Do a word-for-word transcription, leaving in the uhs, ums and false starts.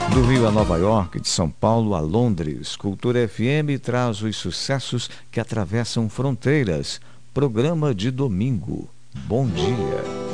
Do Rio a Nova York, de São Paulo a Londres, Cultura F M traz os sucessos que atravessam fronteiras. Programa de domingo. Bom dia.